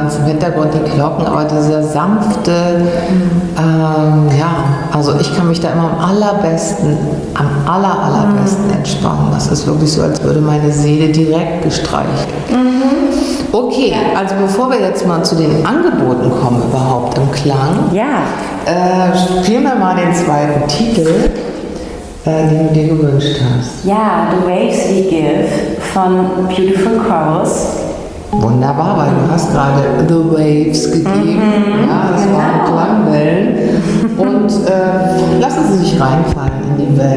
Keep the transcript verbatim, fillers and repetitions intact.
ganz im Hintergrund die Glocken, aber dieser sanfte, ähm, ja, also ich kann mich da immer am allerbesten, am aller, allerbesten entspannen. Das ist wirklich so, als würde meine Seele direkt gestreichelt. Okay, also bevor wir jetzt mal zu den Angeboten kommen überhaupt im Klang, Ja. äh, spielen wir mal den zweiten Titel, äh, den du dir gewünscht hast. Ja, The Waves We Give von Beautiful Chorus. Wunderbar, weil du hast gerade The Waves gegeben. Mhm, ja, das genau. waren Klangwellen. Und äh, lassen Sie sich reinfallen in die Wellen.